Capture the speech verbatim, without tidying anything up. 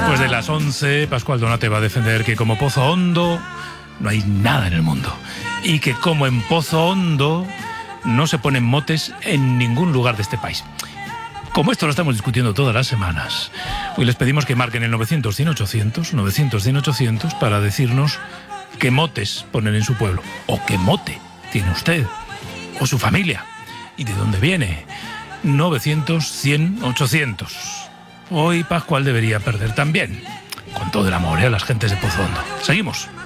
Después de las once, Pascual Donate va a defender que como Pozo Hondo no hay nada en el mundo. Y que como en Pozo Hondo no se ponen motes en ningún lugar de este país. Como esto lo estamos discutiendo todas las semanas, hoy les pedimos que marquen el novecientos, cien, ochocientos, novecientos, cien, ochocientos para decirnos qué motes ponen en su pueblo, o qué mote tiene usted, o su familia, y de dónde viene. novecientos, cien, ochocientos. Hoy Pascual debería perder también, con todo el amor, ¿eh?, a las gentes de Pozo Hondo. Seguimos.